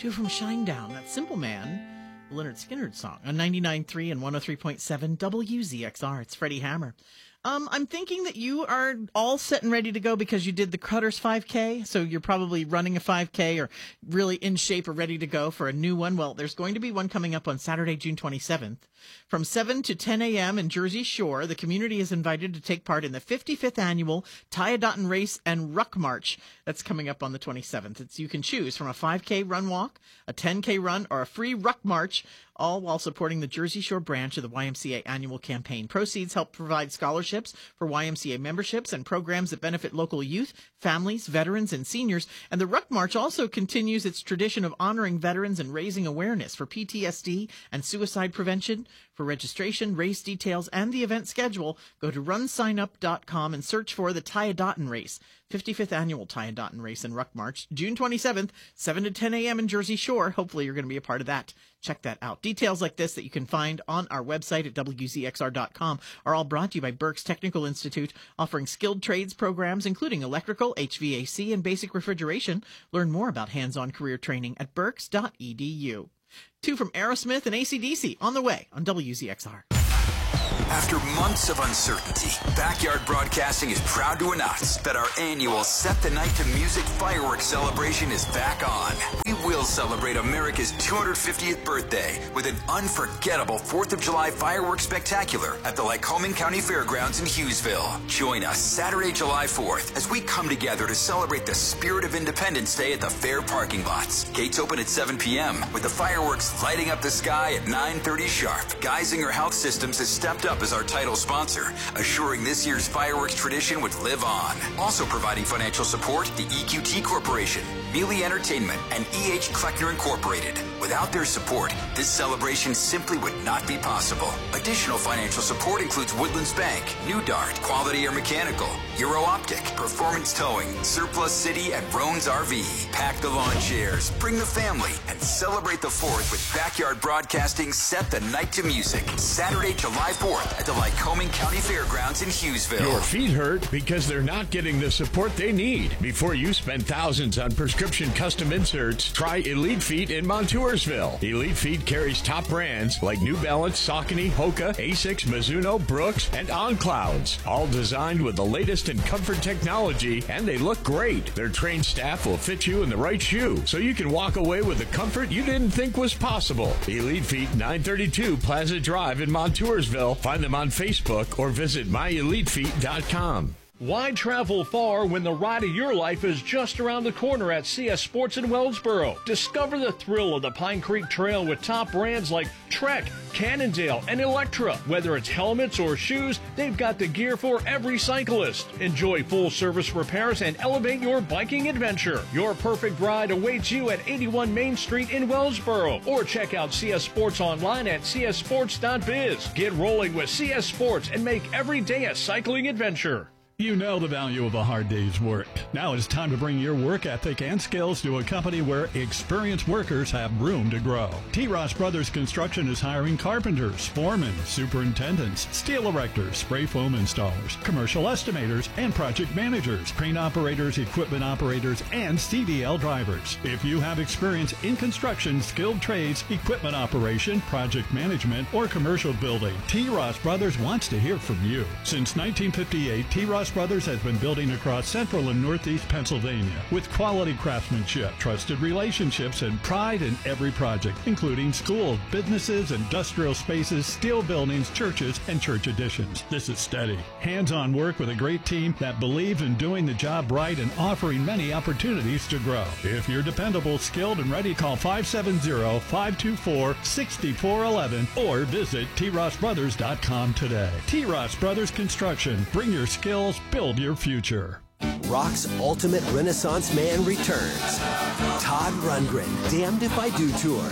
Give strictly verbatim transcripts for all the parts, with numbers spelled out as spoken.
Two from Shinedown, that Simple Man, the Leonard Skinner song, on ninety-nine point three and one oh three point seven W Z X R. It's Freddie Hammer. Um, I'm thinking that you are all set and ready to go because you did the Crutters five K, so you're probably running a five K or really in shape or ready to go for a new one. Well, there's going to be one coming up on Saturday, June twenty-seventh. From seven to ten a.m. in Jersey Shore, the community is invited to take part in the fifty-fifth annual Tyodotton Race and Ruck March. That's coming up on the twenty-seventh. It's, you can choose from a five K run walk, a ten K run, or a free Ruck March, all while supporting the Jersey Shore branch of the Y M C A annual campaign. Proceeds help provide scholarships for Y M C A memberships and programs that benefit local youth, families, veterans, and seniors. And the Ruck March also continues its tradition of honoring veterans and raising awareness for P T S D and suicide prevention. For registration, race details, and the event schedule, go to run sign up dot com and search for the Tyodotton Race, fifty-fifth Annual Tyodotton Race and Ruck March, June twenty-seventh, seven to ten a.m. in Jersey Shore. Hopefully you're going to be a part of that. Check that out. Details like this that you can find on our website at W Z X R dot com are all brought to you by Berks Technical Institute, offering skilled trades programs including electrical, H V A C, and basic refrigeration. Learn more about hands-on career training at berks dot e d u. Two from Aerosmith and A C D C on the way on W Z X R. After months of uncertainty, Backyard Broadcasting is proud to announce that our annual Set the Night to Music fireworks celebration is back on. We will celebrate America's two hundred fiftieth birthday with an unforgettable fourth of July fireworks spectacular at the Lycoming County Fairgrounds in Hughesville. Join us Saturday, July fourth, as we come together to celebrate the spirit of Independence Day at the fair parking lots. Gates open at seven p.m. with the fireworks lighting up the sky at nine thirty sharp. Geisinger Health Systems has stepped up as our title sponsor, assuring this year's fireworks tradition would live on. Also providing financial support, the E Q T Corporation, Mealy Entertainment, and E H Kleckner Incorporated. Without their support, this celebration simply would not be possible. Additional financial support includes Woodlands Bank, New Dart, Quality Air Mechanical, Euro Optic, Performance Towing, Surplus City, and Roan's R V. Pack the lawn chairs, bring the family, and celebrate the fourth with Backyard Broadcasting Set the Night to Music. Saturday, July fourth at the Lycoming County Fairgrounds in Hughesville. Your feet hurt because they're not getting the support they need. Before you spend thousands on prescription custom inserts, try Elite Feet in Montoursville. Elite Feet carries top brands like New Balance, Saucony, Hoka, Asics, Mizuno, Brooks, and On Clouds. All designed with the latest in comfort technology, and they look great. Their trained staff will fit you in the right shoe, so you can walk away with the comfort you didn't think was possible. Elite Feet, nine thirty-two Plaza Drive in Montoursville. Find them on Facebook or visit my elite feet dot com. Why travel far when the ride of your life is just around the corner at C S Sports in Wellsboro? Discover the thrill of the Pine Creek Trail with top brands like Trek, Cannondale, and Electra. Whether it's helmets or shoes, they've got the gear for every cyclist. Enjoy full-service repairs and elevate your biking adventure. Your perfect ride awaits you at eighty-one Main Street in Wellsboro. Or check out C S Sports online at c s sports dot biz. Get rolling with C S Sports and make every day a cycling adventure. You know the value of a hard day's work. Now it's time to bring your work ethic and skills to a company where experienced workers have room to grow. T. Ross Brothers Construction is hiring carpenters, foremen, superintendents, steel erectors, spray foam installers, commercial estimators, and project managers, crane operators, equipment operators, and C D L drivers. If you have experience in construction, skilled trades, equipment operation, project management, or commercial building, T. Ross Brothers wants to hear from you. Since nineteen fifty-eight, T. Ross Brothers has been building across central and northeast Pennsylvania with quality craftsmanship, trusted relationships, and pride in every project, including schools, businesses, industrial spaces, steel buildings, churches, and church additions. This is steady, hands-on work with a great team that believes in doing the job right and offering many opportunities to grow. If you're dependable, skilled, and ready, call five seven zero, five two four, six four one one or visit t ross brothers dot com today. T. Ross Brothers Construction. Bring your skills, build your future. Rock's ultimate Renaissance man returns. Todd Rundgren, Damned If I Do Tour.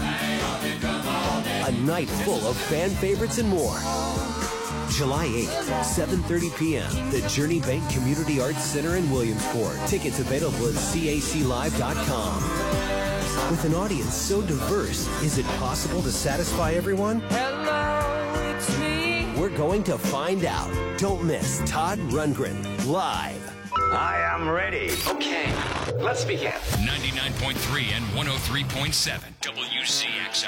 A night full of fan favorites and more. July eighth, seven thirty p.m. The Journey Bank Community Arts Center in Williamsport. Tickets available at c a c live dot com. With an audience so diverse, is it possible to satisfy everyone? Hello, it's me. We're going to find out. Don't miss Todd Rundgren live. I am ready. Okay, let's begin. ninety-nine point three and one oh three point seven W Z X